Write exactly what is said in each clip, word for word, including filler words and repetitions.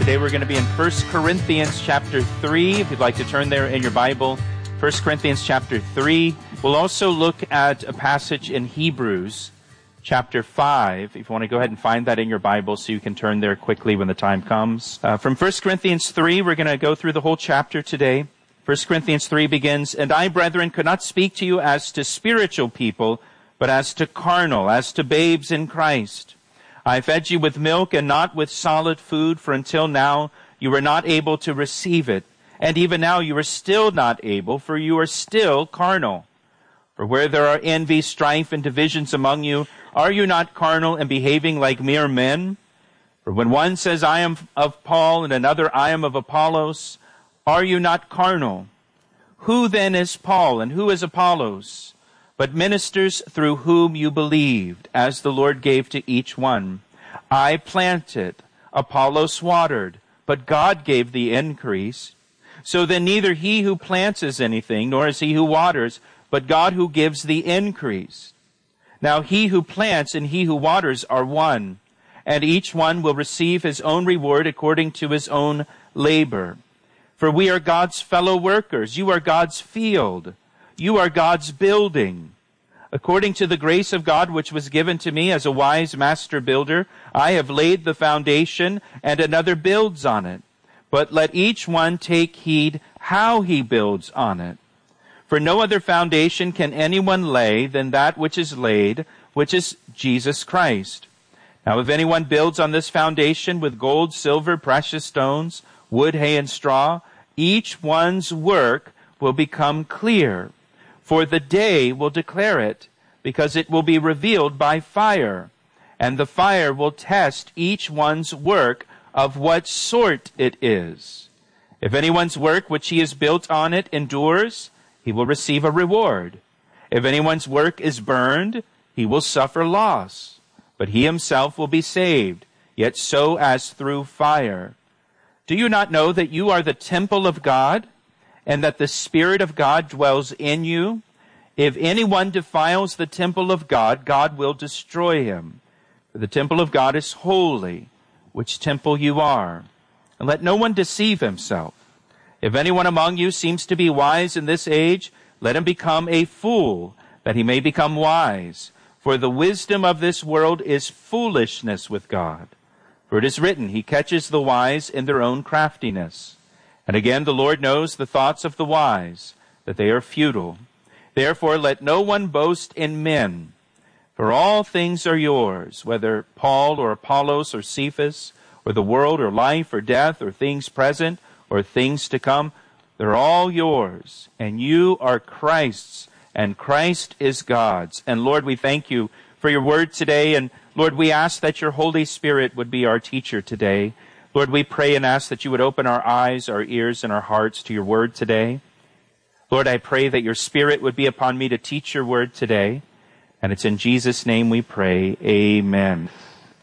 Today we're going to be in First Corinthians chapter three. If you'd like to turn there in your Bible, First Corinthians chapter three. We'll also look at a passage in Hebrews chapter five. If you want to go ahead and find that in your Bible so you can turn there quickly when the time comes. Uh, from First Corinthians three, we're going to go through the whole chapter today. First Corinthians three begins, "And I, brethren, could not speak to you as to spiritual people, but as to carnal, as to babes in Christ. I fed you with milk and not with solid food, for until now you were not able to receive it. And even now you are still not able, for you are still carnal. For where there are envy, strife, and divisions among you, are you not carnal and behaving like mere men? For when one says, I am of Paul, and another, I am of Apollos, are you not carnal? Who then is Paul, and who is Apollos? But ministers through whom you believed, as the Lord gave to each one. I planted, Apollos watered, but God gave the increase. So then neither he who plants is anything, nor is he who waters, but God who gives the increase. Now he who plants and he who waters are one, and each one will receive his own reward according to his own labor. For we are God's fellow workers. You are God's field. You are God's building. According to the grace of God which was given to me as a wise master builder, I have laid the foundation, and another builds on it. But let each one take heed how he builds on it. For no other foundation can anyone lay than that which is laid, which is Jesus Christ. Now if anyone builds on this foundation with gold, silver, precious stones, wood, hay, and straw, each one's work will become clear. For the day will declare it, because it will be revealed by fire, and the fire will test each one's work of what sort it is. If anyone's work which he has built on it endures, he will receive a reward. If anyone's work is burned, he will suffer loss, but he himself will be saved, yet so as through fire. Do you not know that you are the temple of God, and that the Spirit of God dwells in you? If anyone defiles the temple of God, God will destroy him. For the temple of God is holy, which temple you are. And let no one deceive himself. If anyone among you seems to be wise in this age, let him become a fool, that he may become wise. For the wisdom of this world is foolishness with God. For it is written, He catches the wise in their own craftiness. And again, the Lord knows the thoughts of the wise, that they are futile. Therefore, let no one boast in men, for all things are yours, whether Paul or Apollos or Cephas, or the world or life or death or things present or things to come. They're all yours, and you are Christ's, and Christ is God's. And Lord, we thank you for your word today, and Lord, we ask that your Holy Spirit would be our teacher today. Lord, we pray and ask that you would open our eyes, our ears, and our hearts to your word today. Lord, I pray that your Spirit would be upon me to teach your word today. And it's in Jesus' name we pray. Amen.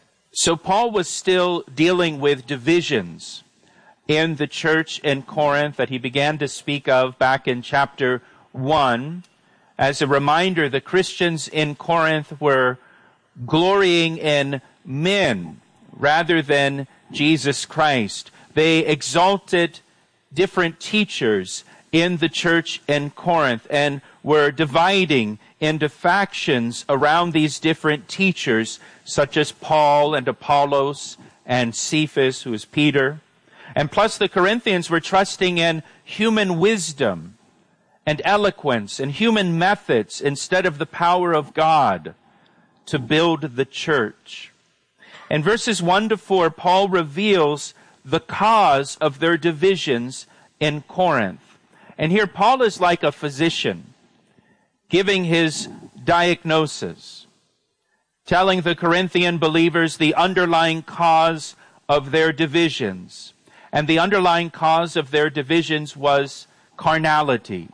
So Paul was still dealing with divisions in the church in Corinth that he began to speak of back in chapter one. As a reminder, the Christians in Corinth were glorying in men rather than Jesus Christ. They exalted different teachers in the church in Corinth and were dividing into factions around these different teachers, such as Paul and Apollos and Cephas, who is Peter. And plus the Corinthians were trusting in human wisdom and eloquence and human methods instead of the power of God to build the church. In verses one to four, Paul reveals the cause of their divisions in Corinth. And here Paul is like a physician, giving his diagnosis, telling the Corinthian believers the underlying cause of their divisions. And the underlying cause of their divisions was carnality.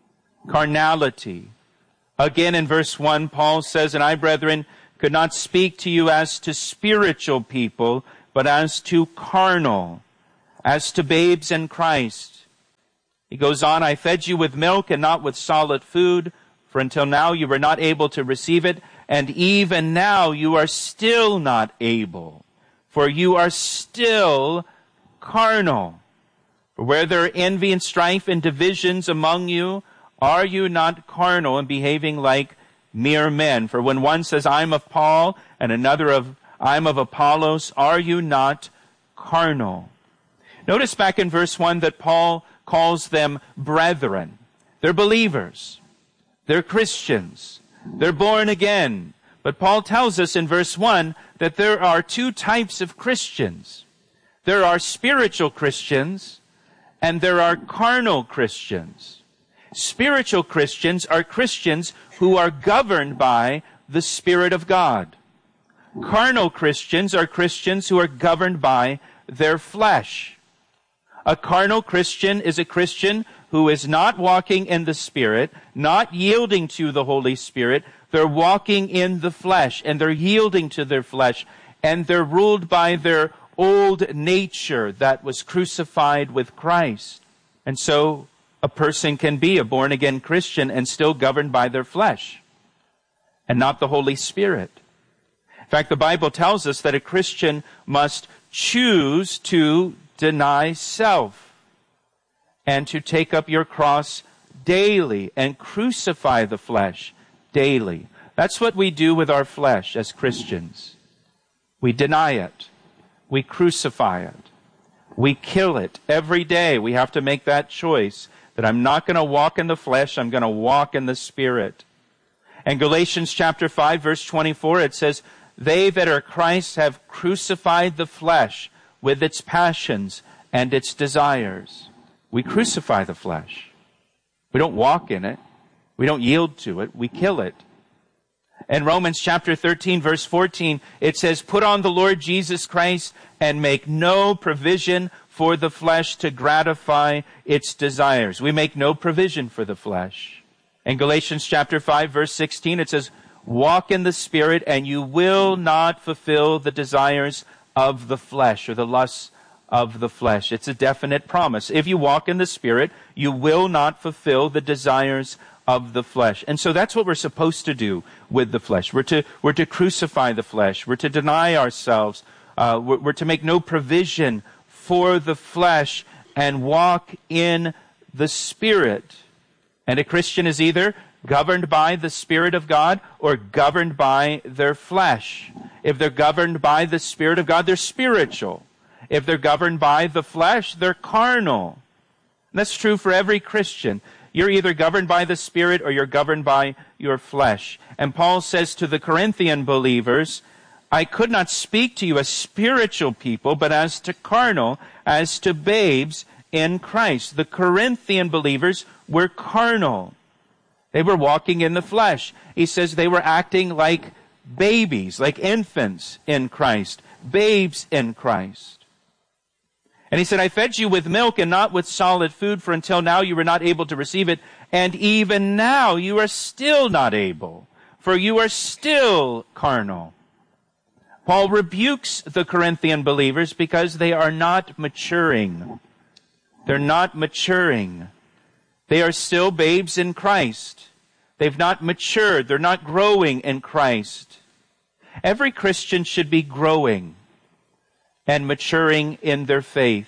Carnality. Again in verse one, Paul says, And I, brethren, could not speak to you as to spiritual people, but as to carnal, as to babes in Christ. He goes on, I fed you with milk and not with solid food, for until now you were not able to receive it, and even now you are still not able, for you are still carnal? For where there are envy and strife and divisions among you, are you not carnal and behaving like mere men? For when one says, I'm of Paul, and another of, I'm of Apollos, are you not carnal? Notice back in verse one that Paul calls them brethren. They're believers. They're Christians. They're born again. But Paul tells us in verse one that there are two types of Christians. There are spiritual Christians and there are carnal Christians. Spiritual Christians are Christians who are governed by the Spirit of God. Carnal Christians are Christians who are governed by their flesh. A carnal Christian is a Christian who is not walking in the Spirit, not yielding to the Holy Spirit. They're walking in the flesh, and they're yielding to their flesh, and they're ruled by their old nature that was crucified with Christ. And so a person can be a born-again Christian and still governed by their flesh and not the Holy Spirit. In fact, the Bible tells us that a Christian must choose to deny self and to take up your cross daily and crucify the flesh daily. That's what we do with our flesh as Christians. We deny it. We crucify it. We kill it every day. We have to make that choice that I'm not going to walk in the flesh, I'm going to walk in the Spirit. In Galatians chapter five, verse twenty-four, it says, they that are Christ have crucified the flesh with its passions and its desires. We crucify the flesh. We don't walk in it. We don't yield to it. We kill it. In Romans chapter thirteen, verse fourteen, it says, put on the Lord Jesus Christ and make no provision for the flesh to gratify its desires. We make no provision for the flesh. In Galatians chapter five, verse sixteen, it says, walk in the Spirit and you will not fulfill the desires of the flesh or the lusts of the flesh. It's a definite promise. If you walk in the Spirit, you will not fulfill the desires of the flesh. And so that's what we're supposed to do with the flesh. We're to, we're to crucify the flesh. We're to deny ourselves. Uh, we're, we're to make no provision for the flesh and walk in the Spirit. And a Christian is either governed by the Spirit of God or governed by their flesh. If they're governed by the Spirit of God, they're spiritual. If they're governed by the flesh, they're carnal. And that's true for every Christian. You're either governed by the Spirit or you're governed by your flesh. And Paul says to the Corinthian believers, I could not speak to you as spiritual people, but as to carnal, as to babes in Christ. The Corinthian believers were carnal. They were walking in the flesh. He says they were acting like babies, like infants in Christ, babes in Christ. And he said, I fed you with milk and not with solid food, for until now you were not able to receive it. And even now you are still not able, for you are still carnal. Paul rebukes the Corinthian believers because they are not maturing. They're not maturing. They are still babes in Christ. They've not matured. They're not growing in Christ. Every Christian should be growing and maturing in their faith.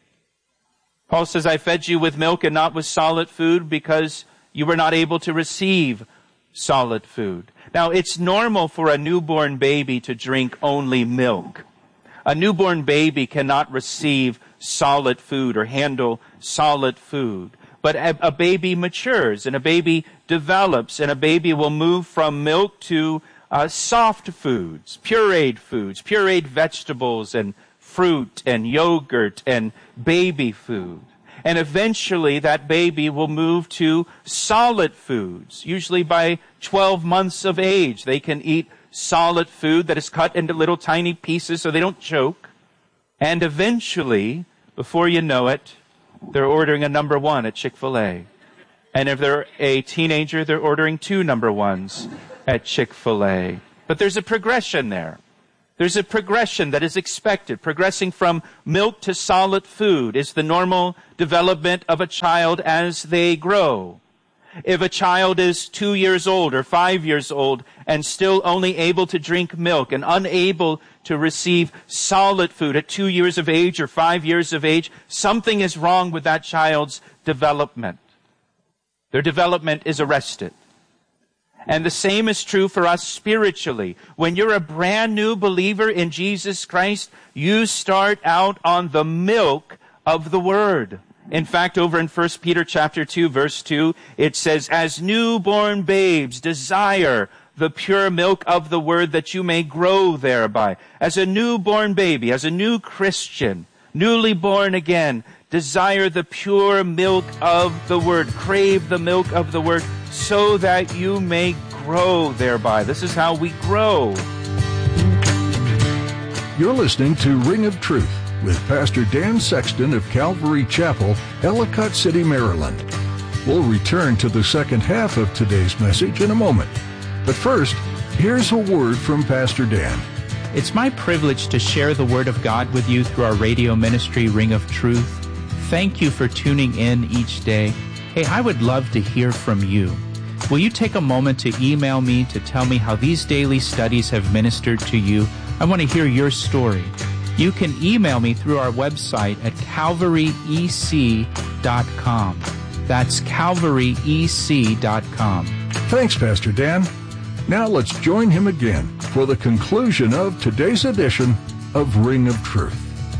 Paul says, I fed you with milk and not with solid food because you were not able to receive solid food. Now, it's normal for a newborn baby to drink only milk. A newborn baby cannot receive solid food or handle solid food. But a, a baby matures and a baby develops and a baby will move from milk to Uh, soft foods, pureed foods, pureed vegetables and fruit and yogurt and baby food. And eventually that baby will move to solid foods. Usually by twelve months of age, they can eat solid food that is cut into little tiny pieces so they don't choke. And eventually, before you know it, they're ordering a number one at Chick-fil-A. And if they're a teenager, they're ordering two number ones at Chick-fil-A. But there's a progression there. There's a progression that is expected. Progressing from milk to solid food is the normal development of a child as they grow. If a child is two years old or five years old and still only able to drink milk and unable to receive solid food at two years of age or five years of age, something is wrong with that child's development. Their development is arrested. And the same is true for us spiritually. When you're a brand new believer in Jesus Christ, you start out on the milk of the Word. In fact, over in First Peter chapter two, verse two, it says, as newborn babes desire the pure milk of the Word that you may grow thereby. As a newborn baby, as a new Christian, newly born again, desire the pure milk of the Word. Crave the milk of the Word so that you may grow thereby. This is how we grow. You're listening to Ring of Truth with Pastor Dan Sexton of Calvary Chapel, Ellicott City, Maryland. We'll return to the second half of today's message in a moment. But first, here's a word from Pastor Dan. It's my privilege to share the Word of God with you through our radio ministry, Ring of Truth. Thank you for tuning in each day. Hey, I would love to hear from you. Will you take a moment to email me to tell me how these daily studies have ministered to you? I want to hear your story. You can email me through our website at calvary e c dot com. That's calvary e c dot com. Thanks, Pastor Dan. Now let's join him again for the conclusion of today's edition of Ring of Truth.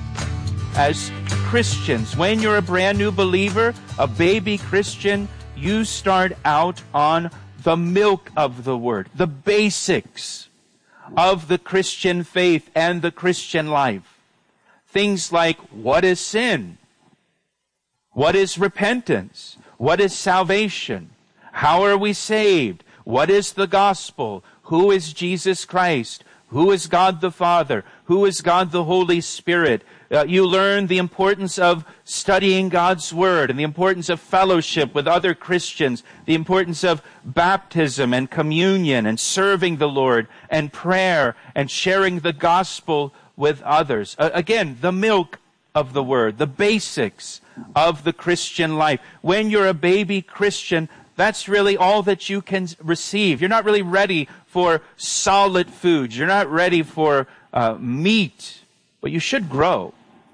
As Christians, when you're a brand new believer, a baby Christian, you start out on the milk of the Word, the basics of the Christian faith and the Christian life. Things like, what is sin? What is repentance? What is salvation? How are we saved? What is the gospel? Who is Jesus Christ? Who is God the Father? Who is God the Holy Spirit? Uh, you learn the importance of studying God's Word and the importance of fellowship with other Christians, the importance of baptism and communion and serving the Lord and prayer and sharing the gospel with others. Uh, again, the milk of the Word, the basics of the Christian life. When you're a baby Christian, that's really all that you can receive. You're not really ready for solid foods. You're not ready for uh, meat, but you should grow.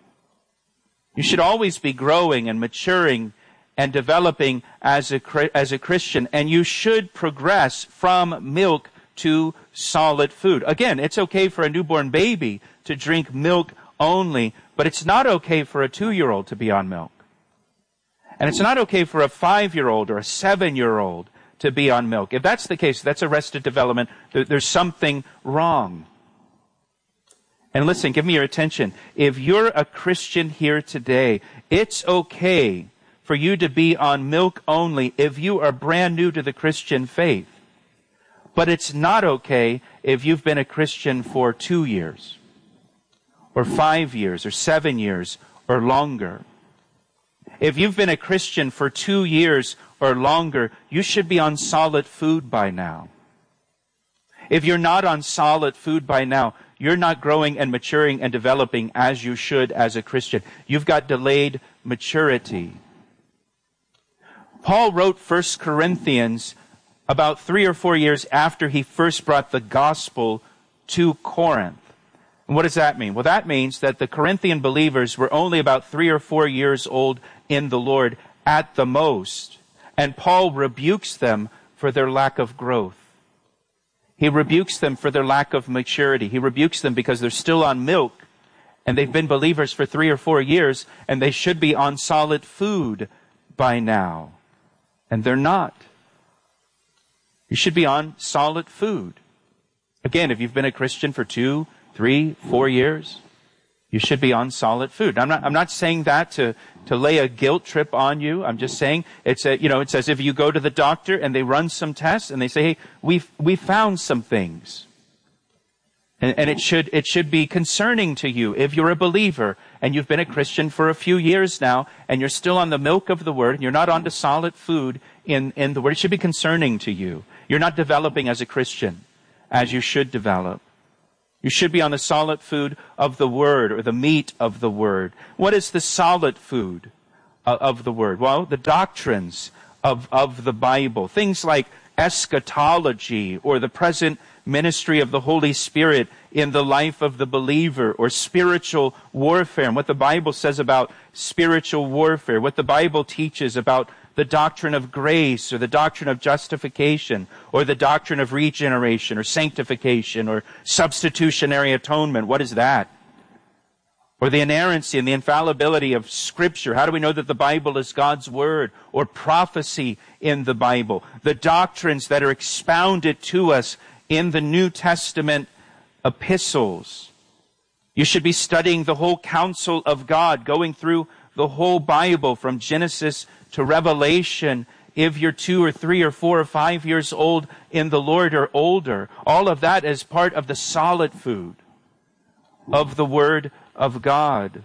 You should always be growing and maturing and developing as a as a Christian, and you should progress from milk to solid food. Again, it's okay for a newborn baby to drink milk only, but it's not okay for a two-year-old to be on milk. And it's not okay for a five-year-old or a seven-year-old to be on milk. If that's the case, that's arrested development. There, there's something wrong. And listen, give me your attention. If you're a Christian here today, it's okay for you to be on milk only if you are brand new to the Christian faith. But it's not okay if you've been a Christian for two years, or five years, or seven years, or longer. If you've been a Christian for two years or longer, you should be on solid food by now. If you're not on solid food by now, you're not growing and maturing and developing as you should as a Christian. You've got delayed maturity. Paul wrote First Corinthians about three or four years after he first brought the gospel to Corinth. And what does that mean? Well, that means that the Corinthian believers were only about three or four years old in the Lord at the most. And Paul rebukes them for their lack of growth. He rebukes them for their lack of maturity. He rebukes them because they're still on milk, and they've been believers for three or four years, and they should be on solid food by now. And they're not. You should be on solid food. Again, if you've been a Christian for two, three, four years, you should be on solid food. I'm not, I'm not saying that to, to lay a guilt trip on you. I'm just saying it's a, you know, it's as if you go to the doctor and they run some tests and they say, hey, we've, we found some things. And, and it should, it should be concerning to you if you're a believer and you've been a Christian for a few years now and you're still on the milk of the Word and you're not on to solid food in, in the Word. It should be concerning to you. You're not developing as a Christian as you should develop. You should be on the solid food of the Word, or the meat of the Word. What is the solid food of the Word? Well, the doctrines of, of the Bible. Things like eschatology, or the present ministry of the Holy Spirit in the life of the believer, or spiritual warfare, and what the Bible says about spiritual warfare, what the Bible teaches about the doctrine of grace, or the doctrine of justification, or the doctrine of regeneration, or sanctification, or substitutionary atonement. What is that? Or the inerrancy and the infallibility of Scripture. How do we know that the Bible is God's Word? Or prophecy in the Bible. The doctrines that are expounded to us in the New Testament epistles. You should be studying the whole counsel of God, going through the whole Bible from Genesis to Revelation, if you're two or three or four or five years old in the Lord or older. All of that is part of the solid food of the Word of God.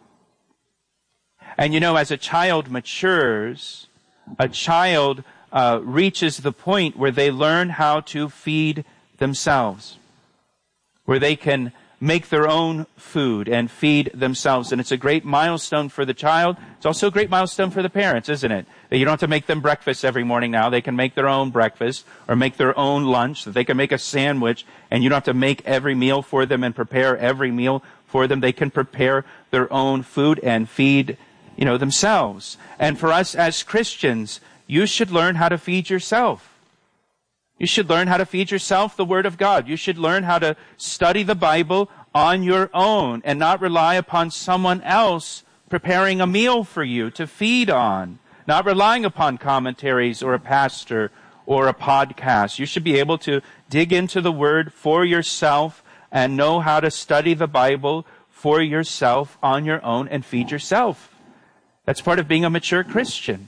And you know, as a child matures, a child uh, reaches the point where they learn how to feed themselves, where they can make their own food and feed themselves. And it's a great milestone for the child. It's also a great milestone for the parents, isn't it? That you don't have to make them breakfast every morning now. They can make their own breakfast or make their own lunch. That they can make a sandwich, and you don't have to make every meal for them and prepare every meal for them. They can prepare their own food and feed, you know, themselves. And for us as Christians, you should learn how to feed yourself. You should learn how to feed yourself the Word of God. You should learn how to study the Bible on your own and not rely upon someone else preparing a meal for you to feed on. Not relying upon commentaries or a pastor or a podcast. You should be able to dig into the Word for yourself and know how to study the Bible for yourself on your own and feed yourself. That's part of being a mature Christian.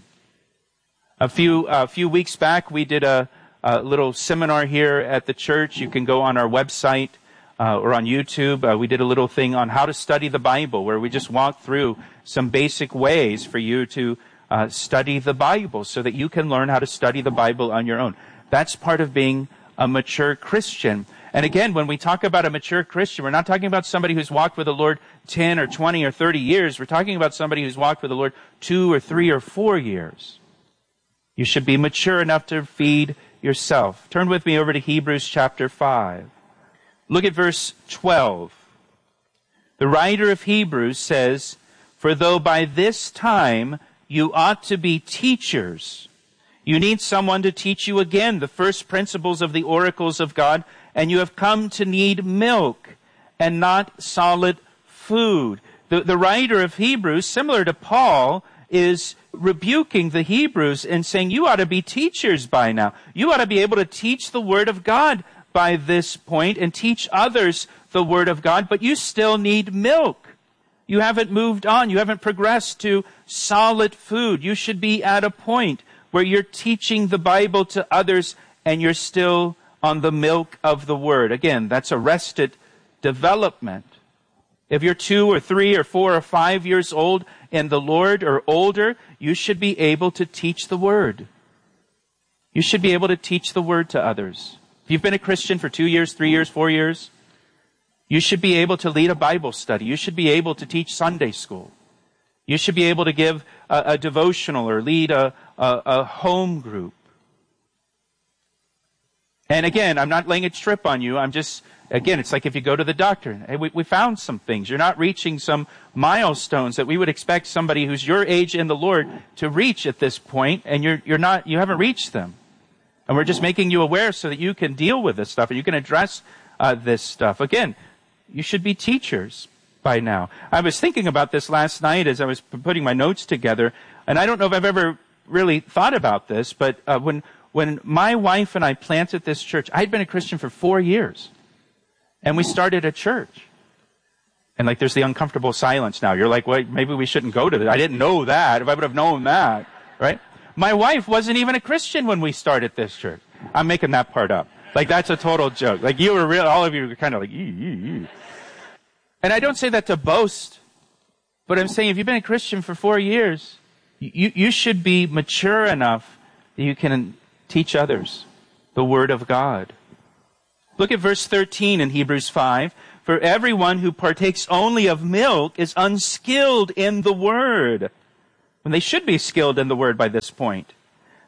A few, a few weeks back, we did a A little seminar here at the church. You can go on our website uh, or on YouTube. Uh, we did a little thing on how to study the Bible, where we just walked through some basic ways for you to uh, study the Bible so that you can learn how to study the Bible on your own. That's part of being a mature Christian. And again, when we talk about a mature Christian, we're not talking about somebody who's walked with the Lord ten or twenty or thirty years. We're talking about somebody who's walked with the Lord two or three or four years. You should be mature enough to feed yourself. Turn with me over to Hebrews chapter five. Look at verse twelve. The writer of Hebrews says, "For though by this time you ought to be teachers, you need someone to teach you again the first principles of the oracles of God, and you have come to need milk and not solid food." The, the writer of Hebrews, similar to Paul, is rebuking the Hebrews and saying, you ought to be teachers by now. You ought to be able to teach the Word of God by this point and teach others the Word of God, but you still need milk. You haven't moved on. You haven't progressed to solid food. You should be at a point where you're teaching the Bible to others and you're still on the milk of the Word. Again, that's arrested development. If you're two or three or four or five years old in the Lord or older, you should be able to teach the Word. You should be able to teach the Word to others. If you've been a Christian for two years, three years, four years, you should be able to lead a Bible study. You should be able to teach Sunday school. You should be able to give a, a devotional or lead a, a, a home group. And again, I'm not laying a strip on you. I'm just, again, it's like if you go to the doctor. Hey, we, we found some things. You're not reaching some milestones that we would expect somebody who's your age in the Lord to reach at this point, and you're you're not. You haven't reached them. And we're just making you aware so that you can deal with this stuff and you can address uh, this stuff. Again, you should be teachers by now. I was thinking about this last night as I was putting my notes together, and I don't know if I've ever really thought about this, but uh, when when my wife and I planted this church, I'd been a Christian for four years. And we started a church. And like there's the uncomfortable silence now. You're like, well, maybe we shouldn't go to this. I didn't know that. If I would have known that, right? My wife wasn't even a Christian when we started this church. I'm making that part up. Like that's a total joke. Like you were real, all of you were kind of like, ee, ee, ee. And I don't say that to boast, but I'm saying if you've been a Christian for four years, you, you should be mature enough that you can teach others the Word of God. Look at verse thirteen in Hebrews five. For everyone who partakes only of milk is unskilled in the Word. And they should be skilled in the Word by this point.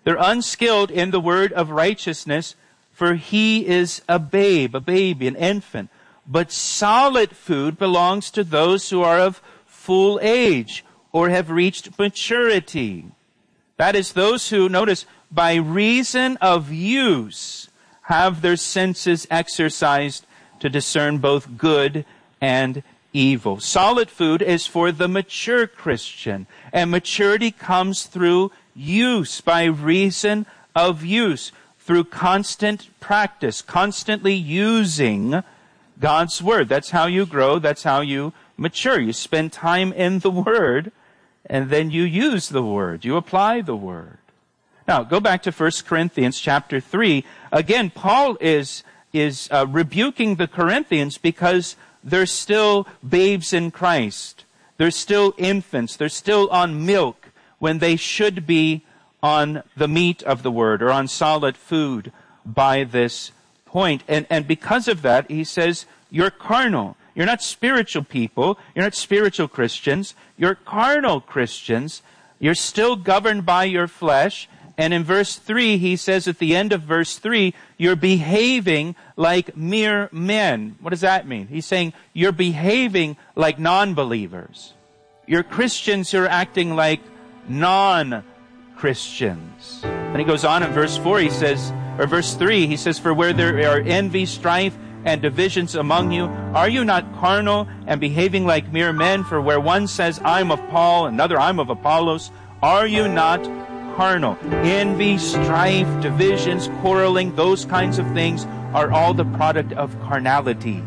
They're unskilled in the word of righteousness, for he is a babe, a baby, an infant. But solid food belongs to those who are of full age or have reached maturity. That is, those who, notice, by reason of use, have their senses exercised to discern both good and evil. Solid food is for the mature Christian, and maturity comes through use, by reason of use, through constant practice, constantly using God's Word. That's how you grow, that's how you mature. You spend time in the Word, and then you use the Word. You apply the Word. Now, go back to First Corinthians chapter three. Again, Paul is, is uh, rebuking the Corinthians because they're still babes in Christ. They're still infants. They're still on milk when they should be on the meat of the Word or on solid food by this point. And, and because of that, he says, you're carnal. You're not spiritual people. You're not spiritual Christians. You're carnal Christians. You're still governed by your flesh. And in verse three, he says at the end of verse three, you're behaving like mere men. What does that mean? He's saying you're behaving like non-believers. You're Christians who are acting like non-Christians. And he goes on in verse four, he says, or verse three, he says, for where there are envy, strife, and divisions among you, are you not carnal and behaving like mere men? For where one says, I'm of Paul, another, I'm of Apollos, are you not carnal? Envy, strife, divisions, quarreling, those kinds of things are all the product of carnality.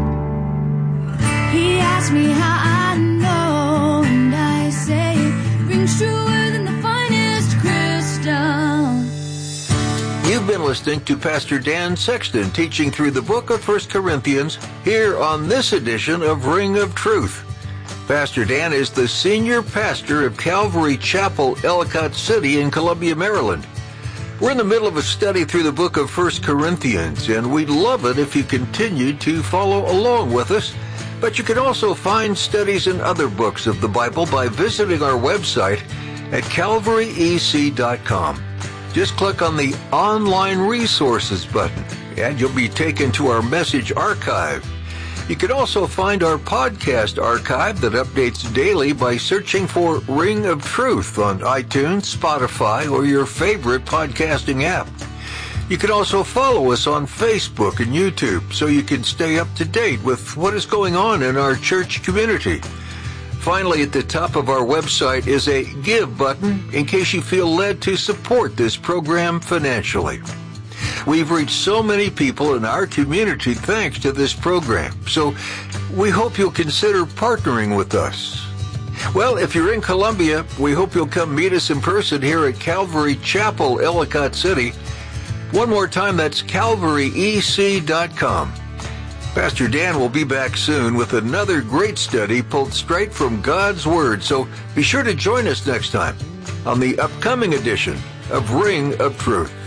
He asked me how I know, and I say it rings truer than the finest crystal. You've been listening to Pastor Dan Sexton teaching through the book of First Corinthians here on this edition of Ring of Truth. Pastor Dan is the senior pastor of Calvary Chapel, Ellicott City in Columbia, Maryland. We're in the middle of a study through the book of First Corinthians, and we'd love it if you continued to follow along with us. But you can also find studies in other books of the Bible by visiting our website at calvary e c dot com. Just click on the Online Resources button, and you'll be taken to our message archive. You can also find our podcast archive that updates daily by searching for Ring of Truth on iTunes, Spotify, or your favorite podcasting app. You can also follow us on Facebook and YouTube so you can stay up to date with what is going on in our church community. Finally, at the top of our website is a Give button in case you feel led to support this program financially. We've reached so many people in our community thanks to this program, so we hope you'll consider partnering with us. Well, if you're in Columbia, we hope you'll come meet us in person here at Calvary Chapel, Ellicott City. One more time, that's calvary e c dot com. Pastor Dan will be back soon with another great study pulled straight from God's Word, so be sure to join us next time on the upcoming edition of Ring of Truth.